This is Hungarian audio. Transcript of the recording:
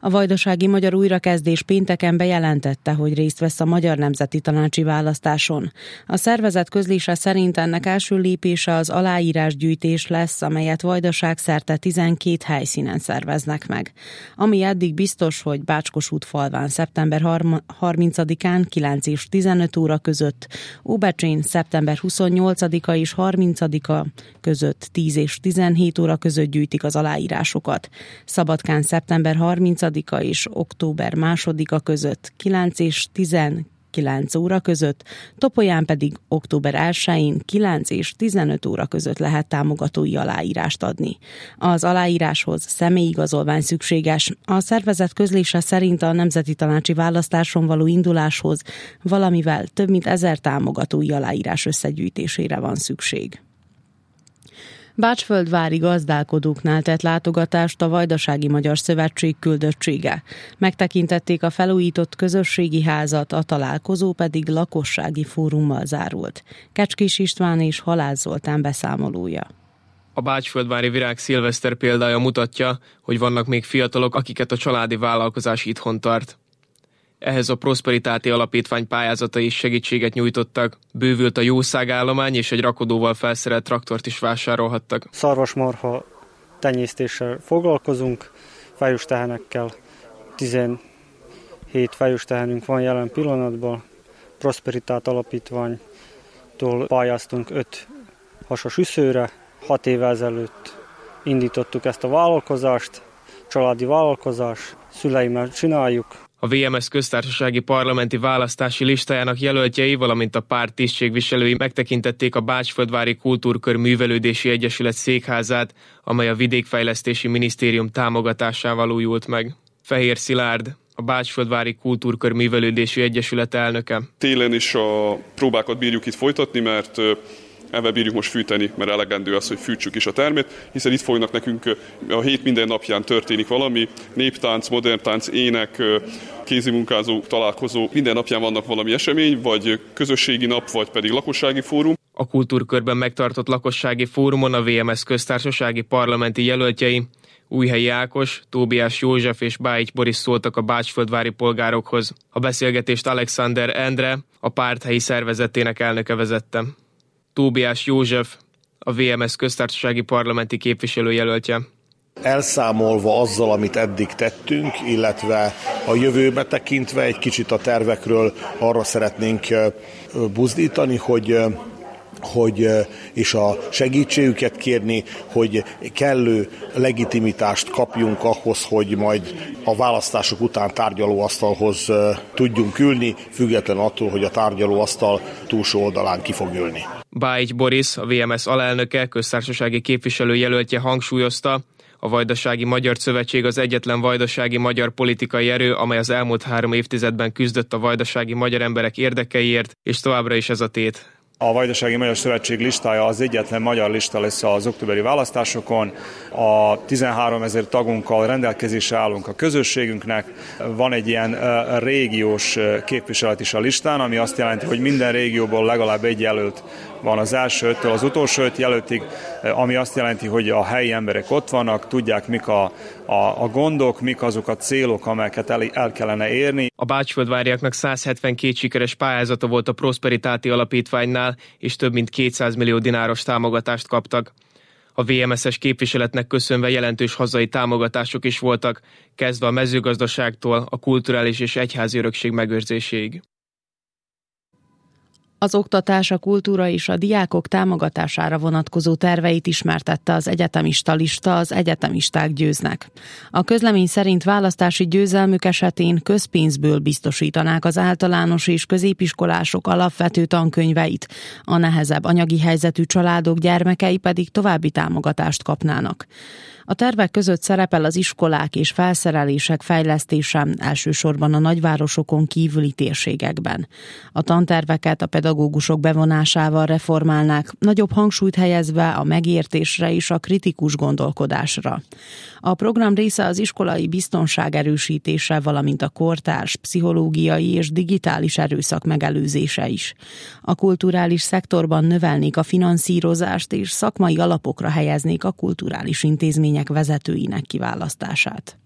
A Vajdasági Magyar Újrakezdés pénteken bejelentette, hogy részt vesz a Magyar Nemzeti Tanácsi választáson. A szervezet közlése szerint ennek első lépése az aláírásgyűjtés lesz, amelyet Vajdaságszerte 12 helyszínen szerveznek meg. Ami eddig biztos, hogy Bácskosútfalván szeptember 30-án 9 és 15 óra között, Óbecsén szeptember 28-a és 30-a között 10 és 17 óra között gyűjtik az aláírásokat. Szabadkán szeptember 30-a és október 2-a között 9 és 19 óra között, Topolyán pedig október 1-én 9 és 15 óra között lehet támogatói aláírást adni. Az aláíráshoz személyigazolvány szükséges. A szervezet közlése szerint a nemzeti tanácsi választáson való induláshoz valamivel több mint 1000 támogatói aláírás összegyűjtésére van szükség. Bácsföldvári gazdálkodóknál tett látogatást a Vajdasági Magyar Szövetség küldöttsége. Megtekintették a felújított közösségi házat, a találkozó pedig lakossági fórummal zárult. Kecskés István és Halász Zoltán beszámolója. A bácsföldvári virág szilveszter példája mutatja, hogy vannak még fiatalok, akiket a családi vállalkozás itthon tart. Ehhez a Prosperitáti Alapítvány pályázatai is segítséget nyújtottak. Bővült a jószágállomány, és egy rakodóval felszerelt traktort is vásárolhattak. Szarvasmarha tenyésztéssel foglalkozunk, fejős tehenekkel. 17 fejős tehenünk van jelen pillanatban. Prosperitát Alapítványtól pályáztunk 5 hasas üszőre. 6 évvel ezelőtt indítottuk ezt a vállalkozást, családi vállalkozás, szüleimmel csináljuk. A VMS köztársasági parlamenti választási listájának jelöltjei, valamint a párt tisztségviselői megtekintették a Bácsföldvári Kultúrkör Művelődési Egyesület székházát, amely a Vidékfejlesztési Minisztérium támogatásával újult meg. Fehér Szilárd, a Bácsföldvári Kultúrkör Művelődési Egyesület elnöke. Télen is a próbákat bírjuk itt folytatni, mert ebben bírjuk most fűteni, mert elegendő az, hogy fűtsük is a termét, hiszen itt fognak nekünk a hét minden napján történik valami, néptánc, modern tánc, ének, kézimunkázó találkozó, minden napján vannak valami esemény, vagy közösségi nap, vagy pedig lakossági fórum. A kultúrkörben megtartott lakossági fórumon a VMS köztársasági parlamenti jelöltjei, Újhelyi Ákos, Tóbiás József és Bájics Boris szóltak a bácsföldvári polgárokhoz. A beszélgetést Alexander Endre, a párt helyi szervezetének elnöke vezette. Tóbiás József, a VMS köztársasági parlamenti képviselőjelöltje. Elszámolva azzal, amit eddig tettünk, illetve a jövőbe tekintve egy kicsit a tervekről arra szeretnénk buzdítani, hogy és a segítségüket kérni, hogy kellő legitimitást kapjunk ahhoz, hogy majd a választások után tárgyalóasztalhoz tudjunk ülni, független attól, hogy a tárgyalóasztal túlsó oldalán ki fog ülni. Bájics Boris, a VMS alelnöke, köztársasági képviselőjelöltje hangsúlyozta, a Vajdasági Magyar Szövetség az egyetlen vajdasági magyar politikai erő, amely az elmúlt 3 évtizedben küzdött a vajdasági magyar emberek érdekeiért, és továbbra is ez a tét. A Vajdasági Magyar Szövetség listája az egyetlen magyar lista lesz az októberi választásokon. A 13 000 tagunkkal rendelkezésre állunk a közösségünknek. Van egy ilyen régiós képviselet is a listán, ami azt jelenti, hogy minden régióból legalább egy jelölt van az első 5-től az utolsó 5 jelöltig, ami azt jelenti, hogy a helyi emberek ott vannak, tudják, mik a gondok, mik azok a célok, amelyeket el kellene érni. A bácsföldváriaknak 172 sikeres pályázata volt a Prosperitáti Alapítványnál, és több mint 200 millió dináros támogatást kaptak. A VMS-es képviseletnek köszönve jelentős hazai támogatások is voltak, kezdve a mezőgazdaságtól a kulturális és egyházi örökség megőrzéséig. Az oktatás, a kultúra és a diákok támogatására vonatkozó terveit ismertette az egyetemista lista, az egyetemisták győznek. A közlemény szerint választási győzelmük esetén közpénzből biztosítanák az általános és középiskolások alapvető tankönyveit, a nehezebb anyagi helyzetű családok gyermekei pedig további támogatást kapnának. A tervek között szerepel az iskolák és felszerelések fejlesztése, elsősorban a nagyvárosokon kívüli térségekben. A tanterveket a pedagógusok bevonásával reformálnák, nagyobb hangsúlyt helyezve a megértésre és a kritikus gondolkodásra. A program része az iskolai biztonság erősítése, valamint a kortárs, pszichológiai és digitális erőszak megelőzése is. A kulturális szektorban növelnék a finanszírozást és szakmai alapokra helyeznék a kulturális intézmények vezetőinek kiválasztását.